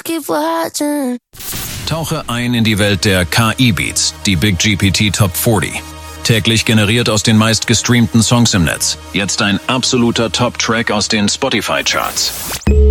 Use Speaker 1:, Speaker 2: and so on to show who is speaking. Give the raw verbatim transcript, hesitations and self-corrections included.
Speaker 1: just keep watching.
Speaker 2: Tauche ein in die Welt der K I-Beats, die Big G P T Top vierzig. Täglich generiert aus den meistgestreamten Songs im Netz. Jetzt ein absoluter Top-Track aus den Spotify-Charts.